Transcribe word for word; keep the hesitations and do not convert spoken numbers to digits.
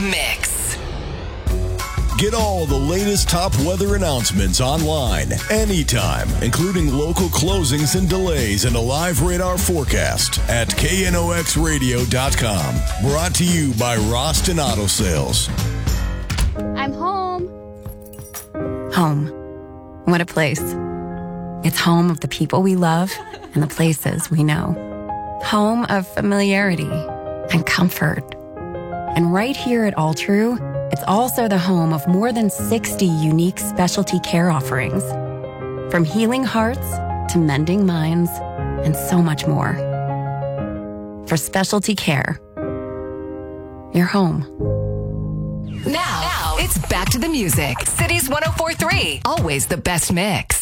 Mix. Get all the latest top weather announcements online, anytime, including local closings and delays and a live radar forecast at K N O X radio dot com. Brought to you by Roston Auto Sales. I'm home. Home. What a place. It's home of the people we love and the places we know. Home of familiarity and comfort. And right here at All True, it's also the home of more than sixty unique specialty care offerings. From healing hearts to mending minds and so much more. For specialty care, you're home. Now, now it's back to the music. Cities one oh four point three. Always the best mix.